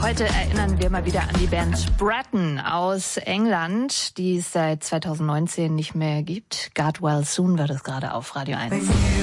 Heute erinnern wir mal wieder an die Band Bratton aus England, die es seit 2019 nicht mehr gibt. God Well Soon wird es gerade auf Radio 1.